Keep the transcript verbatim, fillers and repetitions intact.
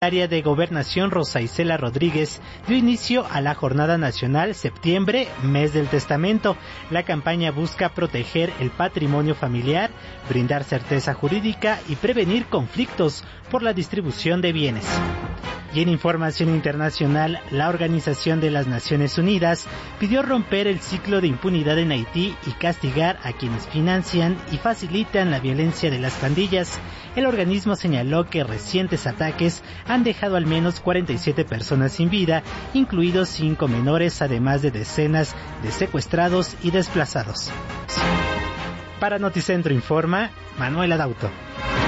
Área de Gobernación Rosa Isela Rodríguez dio inicio a la Jornada Nacional Septiembre, Mes del Testamento. La campaña busca proteger el patrimonio familiar, brindar certeza jurídica y prevenir conflictos por la distribución de bienes. Y en información internacional, la Organización de las Naciones Unidas pidió romper el ciclo de impunidad en Haití y castigar a quienes financian y facilitan la violencia de las pandillas. El organismo señaló que recientes ataques han dejado al menos cuarenta y siete personas sin vida, incluidos cinco menores, además de decenas de secuestrados y desplazados. Para Noticentro informa Manuel Adauto.